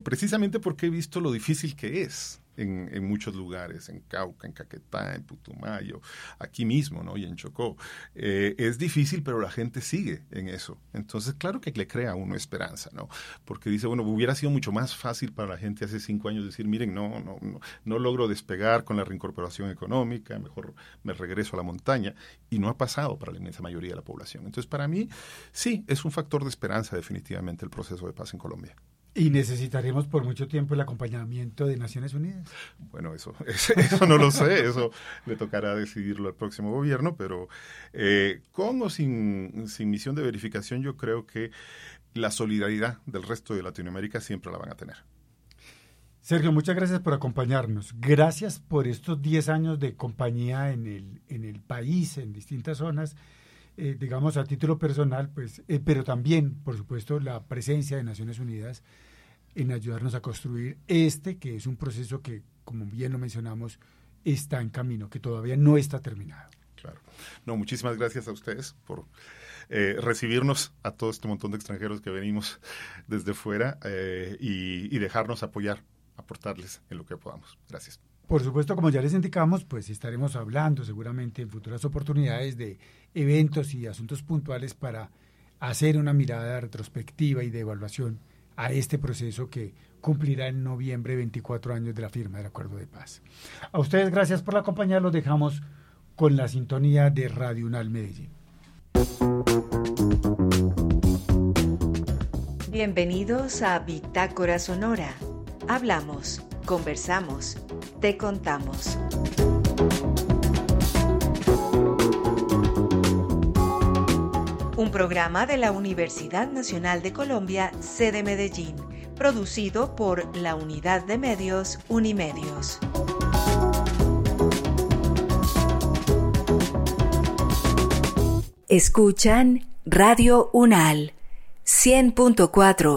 precisamente porque he visto lo difícil que es en muchos lugares, en Cauca, en Caquetá, en Putumayo, aquí mismo, ¿no? Y en Chocó. Es difícil, pero la gente sigue en eso. Entonces, claro que le crea a uno esperanza, ¿no? Porque dice, bueno, hubiera sido mucho más fácil para la gente hace 5 años decir, miren, no logro despegar con la reincorporación económica, mejor me regreso a la montaña. Y no ha pasado para la inmensa mayoría de la población. Entonces, para mí, sí, es un factor de esperanza definitivamente el proceso de paz en Colombia. ¿Y necesitaremos por mucho tiempo el acompañamiento de Naciones Unidas? Bueno, eso no lo sé, eso le tocará decidirlo al próximo gobierno, pero con o sin misión de verificación, yo creo que la solidaridad del resto de Latinoamérica siempre la van a tener. Sergio, muchas gracias por acompañarnos. Gracias por estos 10 años de compañía en el país, en distintas zonas, digamos a título personal, pues, pero también, por supuesto, la presencia de Naciones Unidas en ayudarnos a construir que es un proceso que, como bien lo mencionamos, está en camino, que todavía no está terminado. Claro. No, muchísimas gracias a ustedes por recibirnos, a todo este montón de extranjeros que venimos desde fuera y dejarnos aportarles en lo que podamos. Gracias. Por supuesto, como ya les indicamos, pues estaremos hablando seguramente en futuras oportunidades de eventos y asuntos puntuales para hacer una mirada retrospectiva y de evaluación a este proceso que cumplirá en noviembre 24 años de la firma del Acuerdo de Paz. A ustedes gracias por la compañía, los dejamos con la sintonía de Radio UNAL Medellín. Bienvenidos a Bitácora Sonora. Hablamos, conversamos, te contamos. Un programa de la Universidad Nacional de Colombia, sede Medellín, producido por la Unidad de Medios Unimedios. Escuchan Radio UNAL 100.4